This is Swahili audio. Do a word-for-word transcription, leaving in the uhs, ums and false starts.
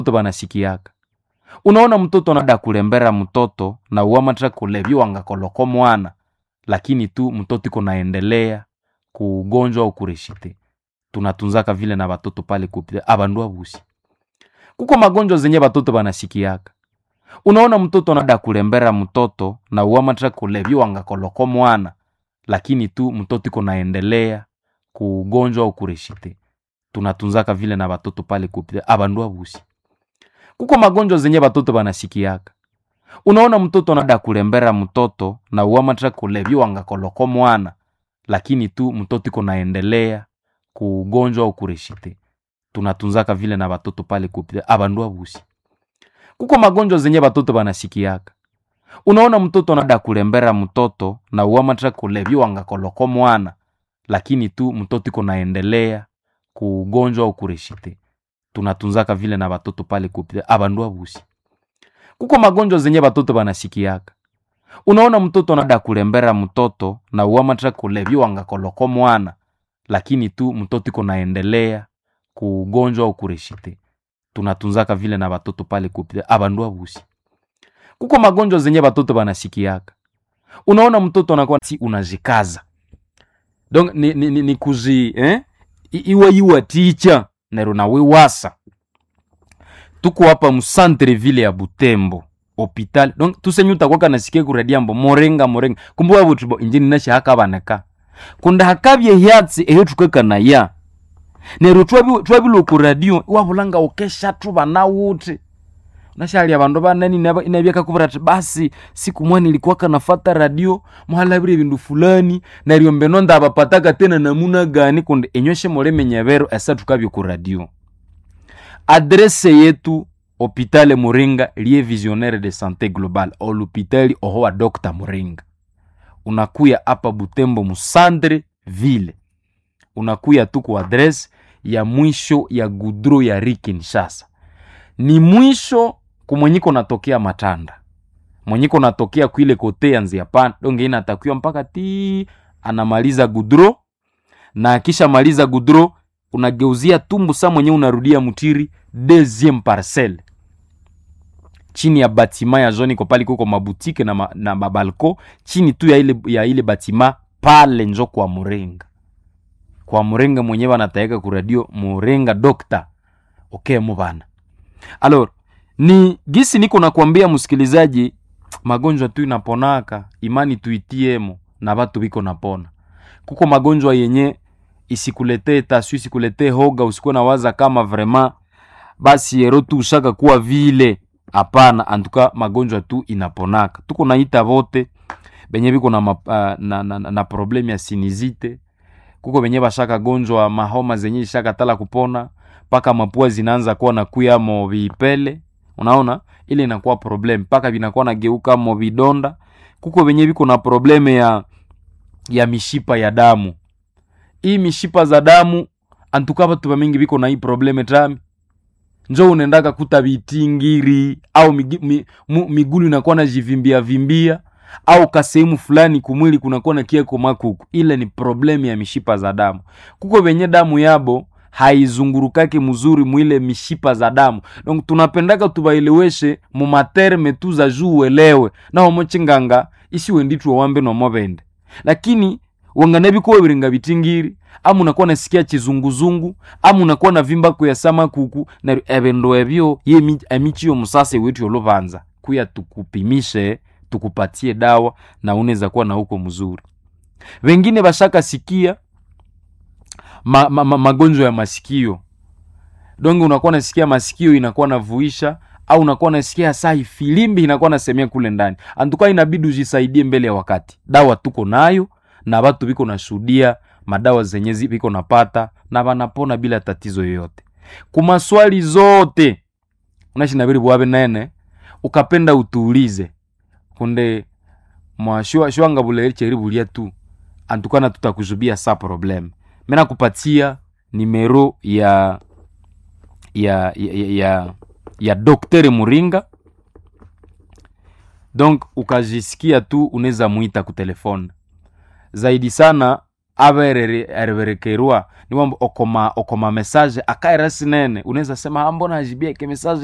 mtoto banasikiaka. Unaona mtoto anada kulembera mtoto na uamatra kulebi wangakoloko mwana, lakini tu mtoto iko naendelea kugonjwa au kureshite. Tunatunzaka vile na batoto pale kupita abandu abusi. Kuko magonjwa zenye batoto banasikiaka. Unaona mtoto anada kulembera mtoto na uamatra kulebi wangakoloko mwana, lakini tu mtoto iko naendelea kugonjwa au kureshite. Tunatunzaka vile na batoto pale kupita abandu abusi. Kuko magonjwa zenye batoto banasikiaka. Unaona mtoto anada kulembera mtoto na uamatra kulebi wangakoloko mwana, lakini tu mtoto iko naendelea kugonjwa au kureshite. Tunatunzaka vile na batoto pale kupita abandu abusi. Kuko magonjwa zenye batoto banasikiaka. Unaona mtoto anada kulembera mtoto na uamatra kulebi wangakoloko mwana, lakini tu mtoto iko naendelea kugonjwa au kureshite. Tunatunzaka vile na batoto pale kupita abandu abusi. Kuko magonjwa zenye batoto banasikiaka. Unaona mtoto anada kulembera mtoto na uamatra kulebi wangakoloko mwana, lakini tu mtoto iko naendelea kugonjwa au kureshite. Tunatunzaka vile na batoto pale kupita abandu abusi. Kuko magonjwa zenye batoto banasikiaka. Unaona mtoto anakuwa si unajikaza. Donc ni ni, ni, ni kuzi eh iwa iwa teacher nero na wewasa. Tuko hapa mu centre ville ya Butembo, hospital. Donc tusenyu takwaka nasikia ku radiambo morenga morenga. Kumbu abutubo injini nashi haka baneka. Kunda hakabye hyatsi eyo tukeka na ya. Nero twabi twabilo ku radio wabulanga okesha tuba na wuti. Nashali abantu banani inabyaka kubura basi siku mwani ilikuwa kanafata radio muhalabire bindu fulani na riombe nonda abapataka tena namuna gani kunde enyoshe moreme nyabero asa tukabyo ku radio. Adresse yetu Hôpital Muringa Lié Visionnaire de Santé Globale au l'hôpital ohoa Docteur Muringa. Unakuya hapa Butembo Musandre ville. Unakuya tu kwa adresse ya mwisho ya Gudro ya Kinshasa. Ni mwisho kumwenyiko natokea Matanda. Mwenyiko natokea kuile kote ya Nziapana. Donge ina atakuwa mpaka ti anamaliza Gudro. Na kisha maliza Gudro unageuzia tumbu sa mwenye unarudia Mutiri deuxième parcelle. Chini ya batima ya zoni kwa pali kuko mabutike na, ma, na mabalko. Chini tu ya ile, ya ile batima pale njo kwa Murenga. Kwa Murenga mwenyewe anatayeka ku radio Murenga Docteur. Okay mubana. Alors, ni gisi niko nakwambia msikilizaji, magonjwa tu inaponaka, imani tuitiemo na watu biko napona. Kuko magonjwa yenye isikuletee tasu, isikuletee hoga, usikuwe na waza kama vraiment basi erotu ushaka kuwa vile. Hapana, antuka magonjwa tu inaponaka. Tuko naita vote benye biko na, uh, na, na, na problem ya sinizite. Kuko benye bashaka gonjwa mahoma zenye shaka tala kupona, paka mapua zinaanza kuwa na kuya mo vipele. Unaona ile inakuwa problem, paka binakuwa na geuka mo vidonda. Kuko benye biko na probleme ya ya mishipa ya damu. Hii mishipa za damu antuka watu bamingi biko na hii probleme tami. Njo unaendaka kuta bitingiri au migi, mi, mu, migulu inakuwa na jivimbia vimbia au kasehemu fulani kumwili kunakuwa na kieko makuku. Ile ni probleme ya mishipa za damu. Kuko benye damu yabo haizungurukake mzuri mwile mishipa za damu. Donc tunapendaka tubaileweshe mu materme tu za juu uelewe. Na homochinganga isi wenditu wambe no mobende. Lakini wanganebi kwa biringa bitingiri, amu unakuwa nasikia chizunguzungu, amu unakuwa na vimba kuya sama kuku, na ebendo ebyo ye emichi yo musase wetu yolobanza. Kuya tukupimishe, tukupatie dawa na uneza kuwa na huko mzuri. Wengine bashaka sikia ma, ma, ma, magonjwa ya masikio. Donge unakuwa nasikia masikio inakuwa navuisha, au unakuwa nasikia sai filimbi inakuwa nasemea kule ndani. Antuka inabidi ujisaidie mbele ya wakati. Dawa tuko nayo na watu biko nashuhudia madawa zenye biko napata na wanapona bila tatizo yoyote. Kuma swali zote unashinabiri bwabe nene ukapenda utuulize kunde mwashua shwanga bule cheribulia tu antukana tutakuzubia sa problem. Mena kupatia nimero ya ya ya ya, ya Docteur Muringa. Donc ukajisikia tu uneza muita ku telefone. Zaidi sana aberere erberekerwa ni wambo okoma okoma message akaira sinene uneza sema ambona ajibia ke message